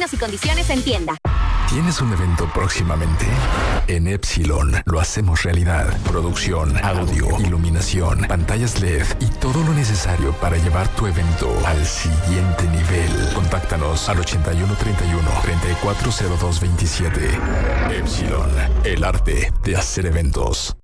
Términos y condiciones en tienda. ¿Tienes un evento próximamente? En Epsilon lo hacemos realidad. Producción, audio, iluminación, pantallas LED y todo lo necesario para llevar tu evento al siguiente nivel. Contáctanos al 8131-340227. Epsilon, el arte de hacer eventos.